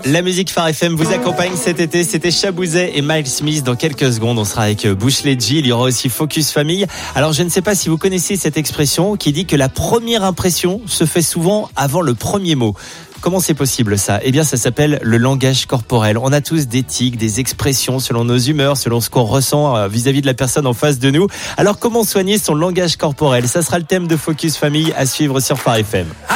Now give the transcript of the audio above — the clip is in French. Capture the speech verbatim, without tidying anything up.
La musique Phare F M vous accompagne cet été. C'était Chabouzet et Miles Smith. Dans quelques secondes, on sera avec Bush Leggy. Il y aura aussi Focus Famille. Alors, je ne sais pas si vous connaissez cette expression qui dit que la première impression se fait souvent avant le premier mot. Comment c'est possible ça ? Eh bien, ça s'appelle le langage corporel. On a tous des tics, des expressions selon nos humeurs, selon ce qu'on ressent vis-à-vis de la personne en face de nous. Alors, comment soigner son langage corporel ? Ça sera le thème de Focus Famille à suivre sur Phare F M.